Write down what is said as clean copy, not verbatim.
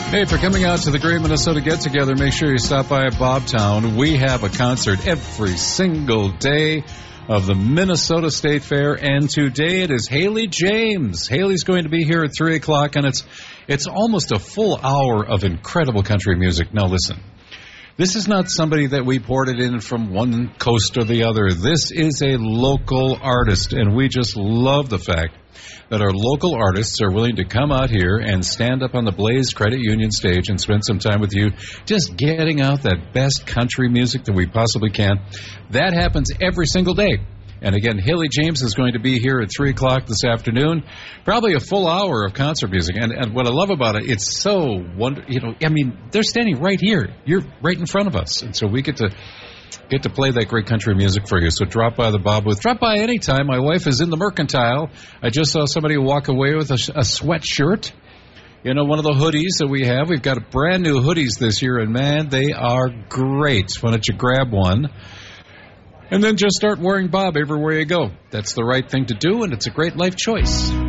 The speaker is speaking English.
Hey, for coming out to the Great Minnesota Get-Together, make sure you stop by Bobtown. We have a concert every single day of the Minnesota State Fair, and today it is Haley James. Haley's going to be here at 3 o'clock, and it's almost a full hour of incredible country music. Now, listen. This is not somebody that we ported in from one coast or the other. This is a local artist, and we just love the fact that our local artists are willing to come out here and stand up on the Blaze Credit Union stage and spend some time with you just getting out that best country music that we possibly can. That happens every single day. And again, Haley James is going to be here at 3 o'clock this afternoon. Probably a full hour of concert music. And what I love about it, it's so wonderful. You know, I mean, they're standing right here. You're right in front of us. And so we get to play that great country music for you. So drop by the Bob Booth. Drop by anytime. My wife is in the Mercantile. I just saw somebody walk away with a sweatshirt. You know, one of the hoodies that we have. We've got brand new hoodies this year, and man, they are great. Why don't you grab one? And then just start wearing Bob everywhere you go. That's the right thing to do, and it's a great life choice.